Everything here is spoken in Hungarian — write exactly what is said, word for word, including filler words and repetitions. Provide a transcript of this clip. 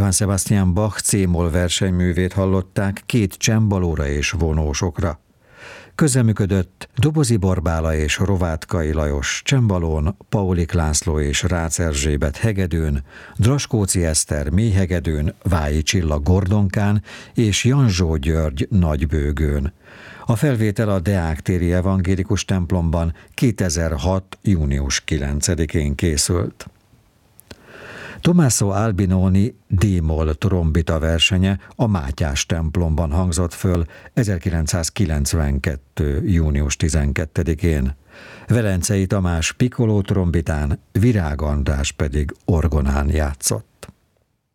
Johann Sebastian Bach C-moll versenyművét hallották két csembalóra és vonósokra. Közreműködött Dobozi Borbála és Rovátkai Lajos csembalón, Paulik László és Rácz Erzsébet hegedűn, Draskóci Eszter mélyhegedűn, Vályi Csilla gordonkán és Janzsó György nagybőgőn. A felvétel a Deák téri evangélikus templomban kétezer-hat. június kilencedikén készült. Tommaso Albinoni D-moll trombita versenye a Mátyás templomban hangzott föl ezerkilencszázkilencvenkettő. június tizenkettedikén. Velencei Tamás piccolo trombitán, Virág András pedig orgonán játszott.